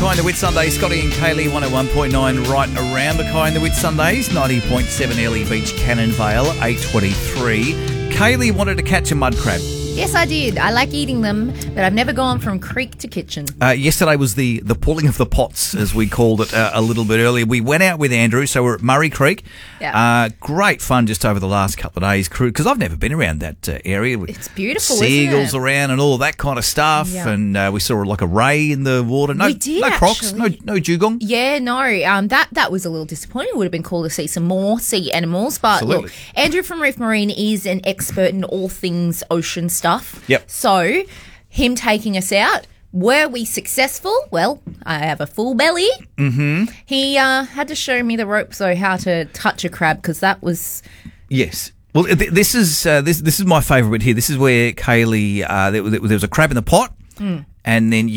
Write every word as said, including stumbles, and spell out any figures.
Mackay and the Whit Sundays. Scotty and Kaylee, one oh one point nine right around Mackay and the Whit Sundays. ninety point seven Ellie Beach, Cannon Vale, eight twenty-three. Kaylee wanted to catch a mud crab. Yes, I did. I like eating them, but I've never gone from creek to kitchen. Uh, yesterday was the, the pulling of the pots, as we called it uh, a little bit earlier. We went out with Andrew, so we're at Murray Creek. Yeah. Uh, great fun just over the last couple of days, crew, because I've never been around that uh, area. With It's beautiful, seagulls isn't it? around and all that kind of stuff, Yeah. and uh, we saw like a ray in the water. No, We did, no crocs, no, actually. no dugong. Yeah, no, um, that that was a little disappointing. It would have been cool to see some more sea animals. But Absolutely. look, Andrew from Reef Marine is an expert in all things ocean stuff. Yep. So, him taking us out, were we successful? Well, I have a full belly. Mm-hmm. He uh, had to show me the ropes, though, how to touch a crab, because that was... Yes. Well, th- this is uh, this this is my favourite bit here. This is where Kaylee, uh, there, there was a crab in the pot, Mm. and then